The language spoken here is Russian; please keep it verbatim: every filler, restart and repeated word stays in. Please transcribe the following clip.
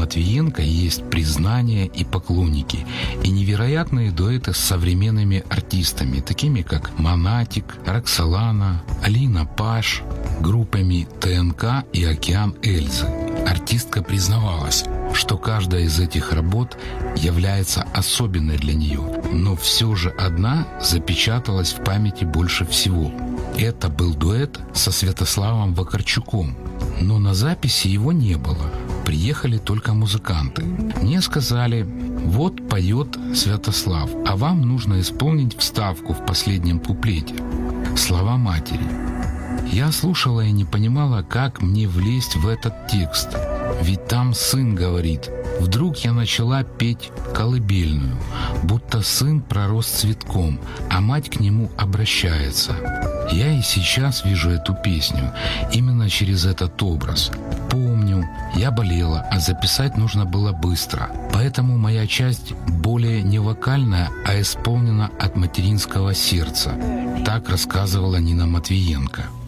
Матвиенко есть признание и поклонники, и невероятные дуэты с современными артистами, такими как Монатик, Роксолана, Алина Паш, группами ТНК и Океан Эльзы. Артистка признавалась, что каждая из этих работ является особенной для нее, но все же одна запечаталась в памяти больше всего. Это был дуэт со Святославом Вакарчуком, но на записи его не было. Приехали только музыканты. Мне сказали: вот поет Святослав, а вам нужно исполнить вставку в последнем куплете. Слова матери. Я слушала и не понимала, как мне влезть в этот текст. Ведь там сын говорит. Вдруг я начала петь колыбельную, будто сын пророс цветком, а мать к нему обращается. Я и сейчас вижу эту песню именно через этот образ. Помню, я болела, а записать нужно было быстро. Поэтому моя часть более не вокальная, а исполнена от материнского сердца. Так рассказывала Нина Матвиенко.